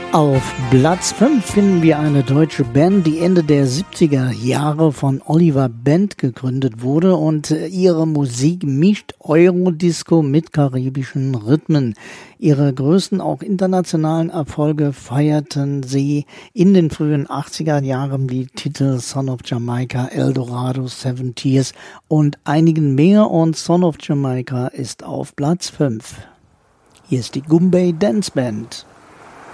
Auf Platz 5 finden wir eine deutsche Band, die Ende der 70er Jahre von Oliver Bend gegründet wurde und ihre Musik mischt Eurodisco mit karibischen Rhythmen. Ihre größten, auch internationalen Erfolge feierten sie in den frühen 80er Jahren wie Titel Son of Jamaica, Eldorado, Seven Tears und einigen mehr, und Son of Jamaica ist auf Platz 5. Hier ist die Goombay Dance Band.